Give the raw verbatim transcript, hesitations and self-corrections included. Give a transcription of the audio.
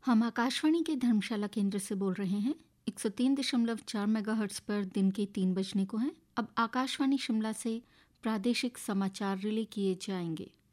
हम आकाशवाणी के धर्मशाला केंद्र से बोल रहे हैं। एक सौ तीन दशमलव चार मेगाहर्ट्ज पर दिन के तीन बजने को हैं। अब आकाशवाणी शिमला से प्रादेशिक समाचार रिले किए जाएंगे।